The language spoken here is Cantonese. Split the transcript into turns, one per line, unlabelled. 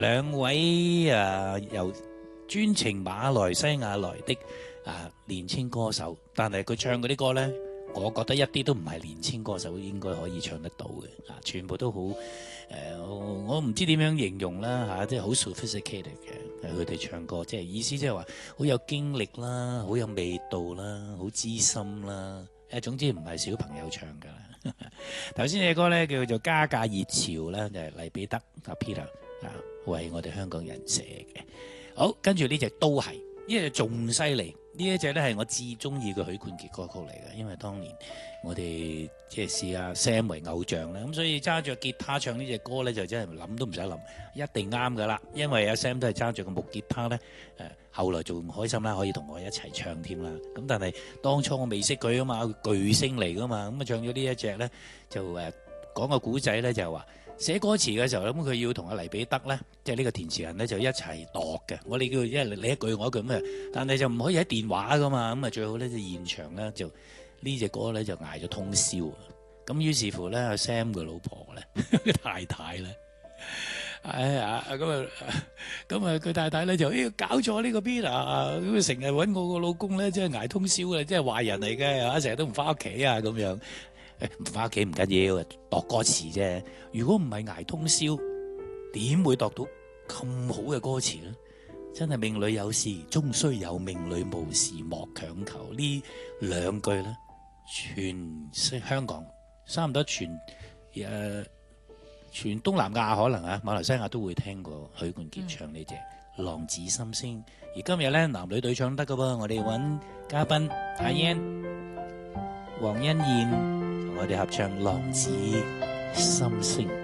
兩位由專程馬來西亞來的年輕歌手，但係佢唱嗰啲歌呢，我覺得一啲都唔係年輕歌手應該可以唱得到嘅，全部都好我唔知點樣形容啦即係好 sophisticated 嘅，佢哋唱歌即係意思即係話好有經歷啦，好有味道啦，好資深啦，總之唔係小朋友唱㗎啦。頭先隻歌呢，叫做《加價熱潮》啦，就係黎彼得Peter 為我哋香港人寫嘅。好，跟住呢隻都係，呢隻仲犀利。呢一隻咧係我至中意嘅許冠傑歌曲嚟嘅，因為當年我哋即係視阿 Sam 為偶像啦，咁所以揸住吉他唱呢隻歌咧就真係諗都唔使諗，一定啱噶啦。因為阿 Sam 都係揸住個木吉他咧，後來仲開心啦，可以同我一齊唱添啦。咁但係當初我未識佢啊嘛，巨星嚟噶嘛，咁啊唱咗呢一隻咧就講個古仔咧就係話。寫歌詞嘅時候，咁佢要同阿黎彼得咧，即係呢個填詞人咧，就一齊度嘅。我哋叫，因為你一句我一句咁啊，但係就唔可以喺電話噶嘛。咁啊，最好咧就現場咧就呢隻歌咧就捱咗通宵啊。咁於是乎咧，阿 Sam 嘅老婆咧，太太咧，咁啊佢太太咧就搞錯呢個 Peter 咁啊，成日揾我個老公咧，即係捱通宵啊，即係壞人嚟嘅，成日都唔翻屋企啊咁樣。唔翻屋企唔緊要，度歌詞啫。如果唔係捱通宵，點會度到咁好嘅歌詞呢？真係命裏有時終須有，命裏無時莫強求。呢兩句呢，全香港差唔多全東南亞可能馬來西亞都會聽過許冠傑唱呢隻《浪子心聲》。而今日呢，男女對唱得㗎噃，我哋揾嘉賓阿燕、黃欣燕。我哋合唱《浪子心聲》。